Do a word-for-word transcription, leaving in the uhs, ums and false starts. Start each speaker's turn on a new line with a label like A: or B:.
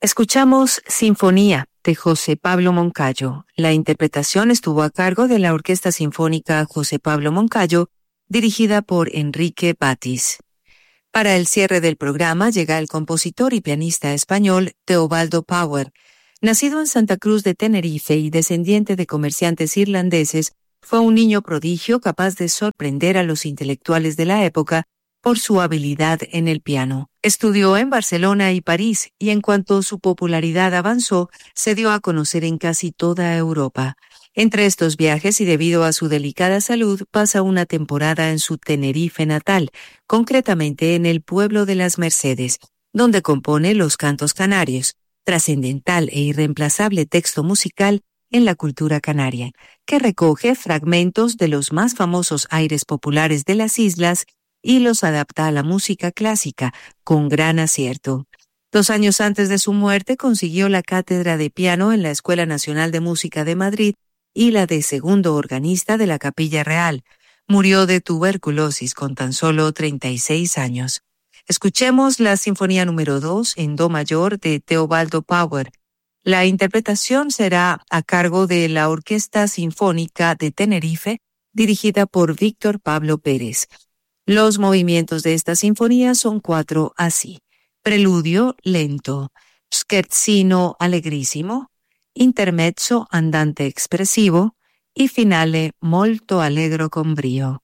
A: Escuchamos Sinfonía de José Pablo Moncayo. La interpretación estuvo a cargo de la Orquesta Sinfónica José Pablo Moncayo, dirigida por Enrique Batis. Para el cierre del programa llega el compositor y pianista español Teobaldo Power. Nacido en Santa Cruz de Tenerife y descendiente de comerciantes irlandeses, fue un niño prodigio capaz de sorprender a los intelectuales de la época por su habilidad en el piano. Estudió en Barcelona y París y en cuanto su popularidad avanzó, se dio a conocer en casi toda Europa. Entre estos viajes y debido a su delicada salud, pasa una temporada en su Tenerife natal, concretamente en el pueblo de Las Mercedes, donde compone los Cantos Canarios, trascendental e irreemplazable texto musical en la cultura canaria, que recoge fragmentos de los más famosos aires populares de las islas y los adapta a la música clásica con gran acierto. Dos años antes de su muerte consiguió la cátedra de piano en la Escuela Nacional de Música de Madrid y la de segundo organista de la Capilla Real. Murió de tuberculosis con tan solo treinta y seis años. Escuchemos la Sinfonía número dos en Do mayor de Teobaldo Power. La interpretación será a cargo de la Orquesta Sinfónica de Tenerife, dirigida por Víctor Pablo Pérez. Los movimientos de esta sinfonía son cuatro así: preludio lento, scherzino allegrísimo, intermezzo andante expresivo y finale molto allegro con brio.